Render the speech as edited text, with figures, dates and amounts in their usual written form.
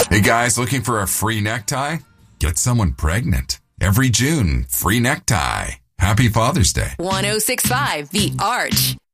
Hey guys, looking for a free necktie? Get someone pregnant. Every June, free necktie. Happy Father's Day. 1065 The Arch.